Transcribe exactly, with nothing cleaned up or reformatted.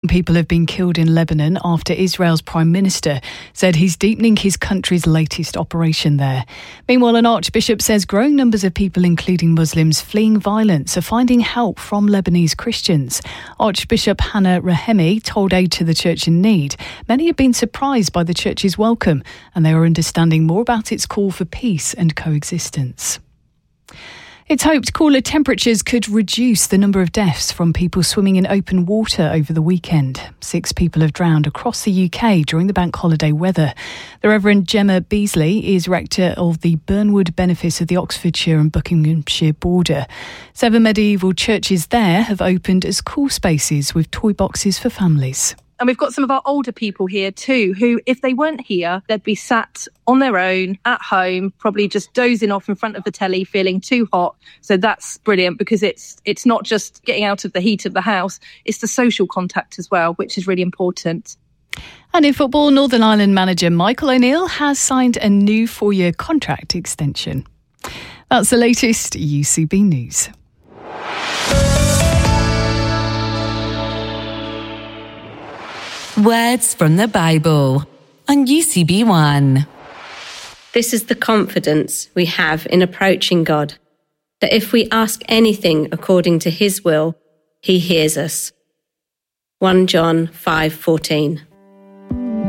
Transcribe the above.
people have been killed in Lebanon after Israel's Prime Minister said he's deepening his country's latest operation there. Meanwhile, an archbishop says growing numbers of people, including Muslims, fleeing violence are finding help from Lebanese Christians. Archbishop Hannah Rahemi told Aid to the Church in Need many have been surprised by the church's welcome and they are understanding more about its call for peace and coexistence. It's hoped cooler temperatures could reduce the number of deaths from people swimming in open water over the weekend. Six people have drowned across the U K during the bank holiday weather. The Reverend Gemma Beasley is rector of the Burnwood benefice of the Oxfordshire and Buckinghamshire border. Seven medieval churches there have opened as cool spaces with toy boxes for families. And we've got some of our older people here too, who, if they weren't here, they'd be sat on their own at home, probably just dozing off in front of the telly, feeling too hot. So that's brilliant because it's it's not just getting out of the heat of the house, it's the social contact as well, which is really important. And in football, Northern Ireland manager Michael O'Neill has signed a new four-year contract extension. That's the latest U C B News. Words from the Bible on U C B One. This is the confidence we have in approaching God, that if we ask anything according to his will, he hears us. First John five fourteen.